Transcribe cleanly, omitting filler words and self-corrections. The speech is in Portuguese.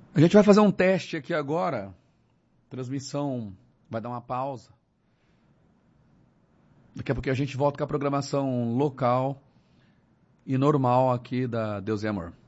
A gente vai fazer um teste aqui agora. Transmissão vai dar uma pausa. Daqui a pouco a gente volta com a programação local e normal aqui da Deus e Amor.